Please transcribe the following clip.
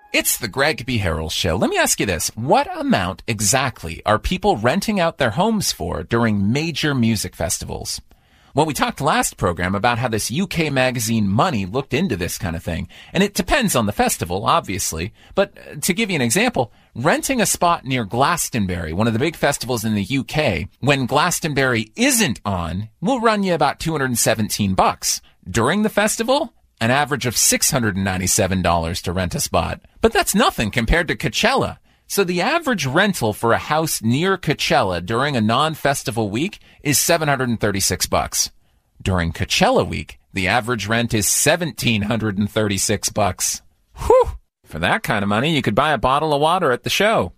It's the Greg B. Harrell Show. Let me ask you this. What amount exactly are people renting out their homes for during major music festivals? Well, we talked last program about how this UK magazine Money looked into this kind of thing. And it depends on the festival, obviously. But to give you an example, renting a spot near Glastonbury, one of the big festivals in the UK, when Glastonbury isn't on, will run you about $217. During the festival, an average of $697 to rent a spot. But that's nothing compared to Coachella. So the average rental for a house near Coachella during a non-festival week is $736. During Coachella week, the average rent is $1,736. Whew! For that kind of money, you could buy a bottle of water at the show.